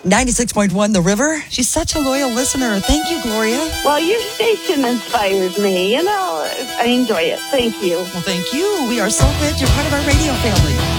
96.1 The River. She's such a loyal listener. Thank you, Gloria. Well, your station inspires me. I enjoy it. Thank you. Well, thank you. We are so glad you're part of our radio family.